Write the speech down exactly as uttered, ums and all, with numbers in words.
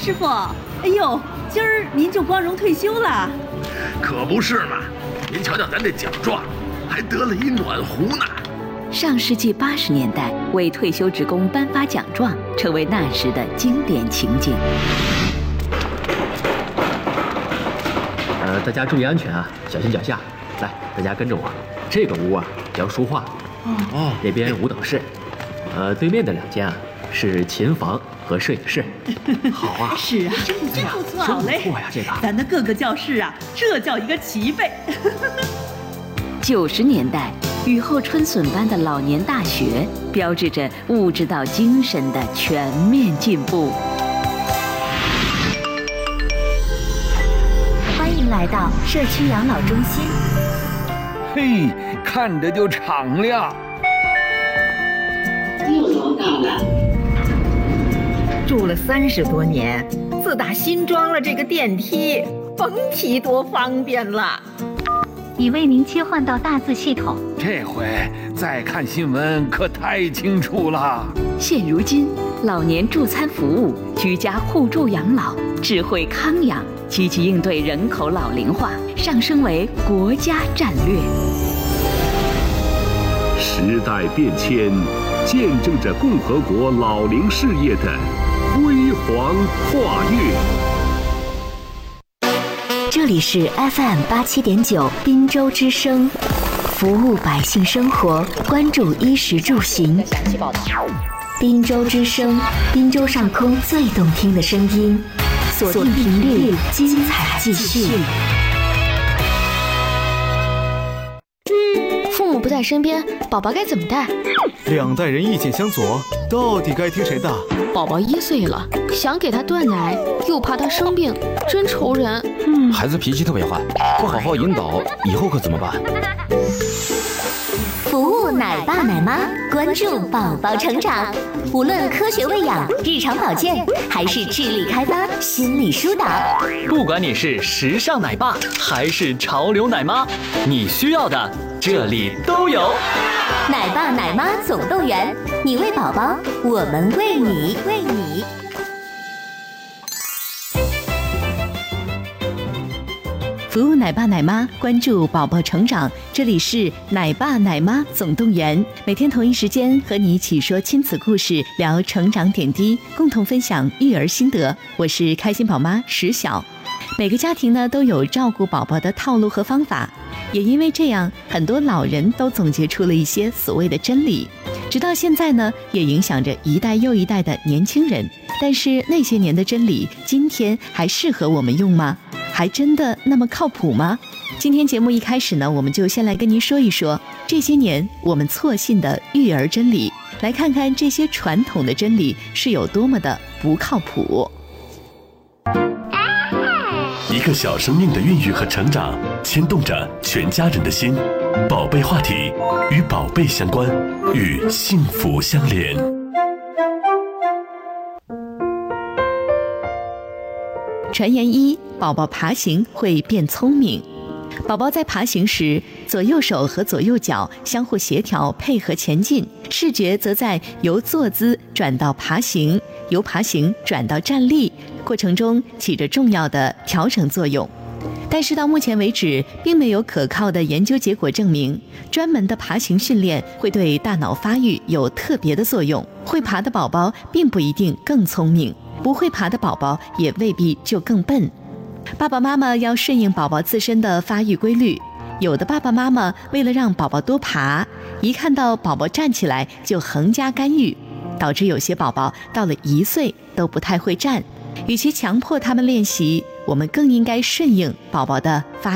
师傅，哎呦，今儿您就光荣退休了？ 可不是嘛！您瞧瞧咱这奖状，还得了一暖壶呢。 上世纪八十年代，为退休职工颁发奖状，成为那时的经典情景。 呃，大家注意安全啊，小心脚下。来，大家跟着我。这个屋啊叫书画，哦，那边舞蹈室，呃，对面的两间啊是琴房和摄影室。好啊， 是啊，真不错，真不错，好嘞， 不错呀，这个。 咱的各个教室啊，这叫一个齐备。 九十年代，雨后春笋般的老年大学，标志着物质到精神的全面进步。 欢迎来到社区养老中心。 嘿，看着就敞亮。 六楼到了。 住了三十多年，自打新装了这个电梯，甭提多方便了。 已为您切换到大字系统。 这回再看新闻可太清楚了。 现如今，老年助餐服务、居家互助养老、智慧康养，积极应对人口老龄化，上升为国家战略。 时代变迁，见证着共和国老龄事业的辉煌跨越。 这里是 F M 八七点九滨州之声，服务百姓生活，关注衣食住行。滨州之声，滨州上空最动听的声音，锁定频率，精彩继续。 父母不在身边，宝宝该怎么带？ 两代人意见相左，到底该听谁的？ 宝宝一岁了，想给他断奶，又怕他生病，真愁人。 嗯，孩子脾气特别坏，不好好引导，以后可怎么办？ 服务奶爸奶妈，关注宝宝成长，无论科学喂养、日常保健，还是智力开发、心理疏导， 不管你是时尚奶爸还是潮流奶妈，你需要的这里都有。 奶爸奶妈总动员，你为宝宝，我们为你，为你。 服务奶爸奶妈，关注宝宝成长，这里是奶爸奶妈总动员。每天同一时间和你一起说亲子故事，聊成长点滴，共同分享育儿心得。我是开心宝妈石晓。每个家庭呢都有照顾宝宝的套路和方法，也因为这样，很多老人都总结出了一些所谓的真理，直到现在呢，也影响着一代又一代的年轻人。但是那些年的真理，今天还适合我们用吗？还真的那么靠谱吗？今天节目一开始呢，我们就先来跟您说一说这些年我们错信的育儿真理，来看看这些传统的真理是有多么的不靠谱。 一个小生命的孕育和成长，牵动着全家人的心。宝贝话题，与宝贝相关，与幸福相连。 传言一，宝宝爬行会变聪明。宝宝在爬行时，左右手和左右脚相互协调配合前进，视觉则在由坐姿转到爬行，由爬行转到站立，过程中起着重要的调整作用。但是到目前为止，并没有可靠的研究结果证明，专门的爬行训练会对大脑发育有特别的作用。会爬的宝宝并不一定更聪明，不会爬的宝宝也未必就更笨。爸爸妈妈要顺应宝宝自身的发育规律，有的爸爸妈妈为了让宝宝多爬，一看到宝宝站起来就横加干预，导致有些宝宝到了一岁都不太会站。与其强迫他们练习，我们更应该顺应宝宝的发